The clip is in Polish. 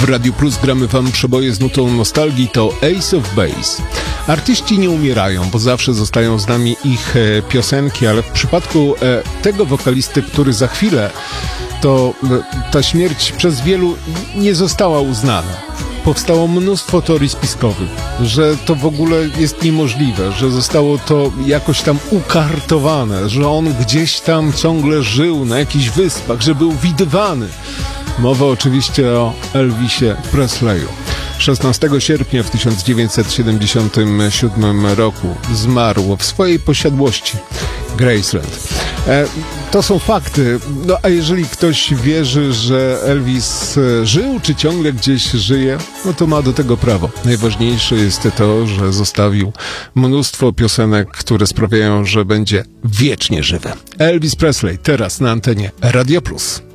Radiu Plus gramy wam przeboje z nutą nostalgii, to Ace of Base. Artyści nie umierają, bo zawsze zostają z nami ich piosenki, ale w przypadku tego wokalisty, który za chwilę, to ta śmierć przez wielu nie została uznana. Powstało mnóstwo teorii spiskowych, że to w ogóle jest niemożliwe, że zostało to jakoś tam ukartowane, że on gdzieś tam ciągle żył na jakichś wyspach, że był widywany. Mowa oczywiście o Elvisie Presleyu. 16 sierpnia w 1977 roku zmarł w swojej posiadłości Graceland. To są fakty. No a jeżeli ktoś wierzy, że Elvis żył, czy ciągle gdzieś żyje, no to ma do tego prawo. Najważniejsze jest to, że zostawił mnóstwo piosenek, które sprawiają, że będzie wiecznie żywy. Elvis Presley teraz na antenie Radio Plus.